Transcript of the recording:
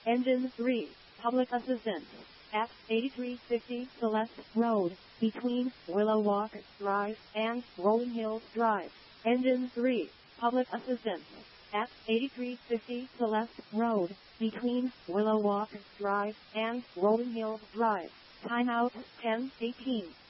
Engine 3, public assistance, at 8350 Celeste Road, between Willow Walk Drive and Rolling Hills Drive. Engine 3, public assistance, at 8350 Celeste Road, between Willow Walk Drive and Rolling Hills Drive. Timeout 10:18.